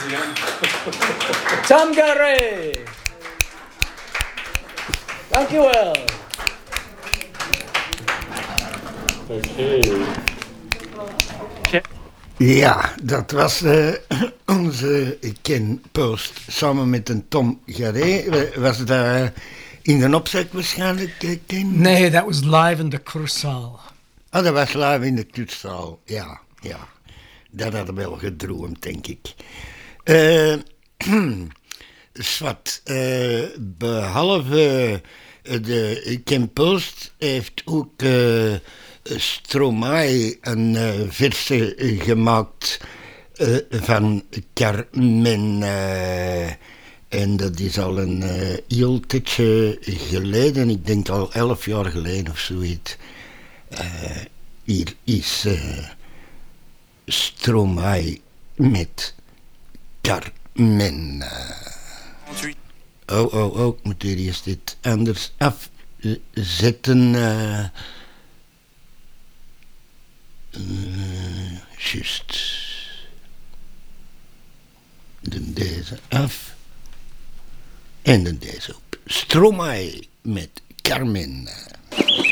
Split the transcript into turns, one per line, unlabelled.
Tom Gary. Dankjewel.
Ja, dat was onze Ken Post samen met een Tom Garé. Was dat in de opzet waarschijnlijk, Ken?
Nee, dat was live in de Kurzaal.
Ah, dat was live in de Kurzaal, ja. Dat hadden we wel gedroomd, denk ik. Zwat, behalve de Ken Post heeft ook Stromae een versie gemaakt van Carmen. En dat is al een heel tijdje geleden, ik denk al 11 jaar geleden of zoiets. Hier is Stromae met Carmen. Oh, ik moet hier eerst dit anders afzetten. Juist. Dan deze af. En dan deze op. Stromae met Carmen.